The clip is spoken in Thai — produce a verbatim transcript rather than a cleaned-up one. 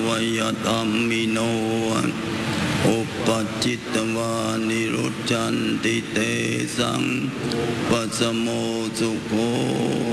วยธรรมิโนอุปจิตตวานิรุจจันติเตสังปัสสโมสุโข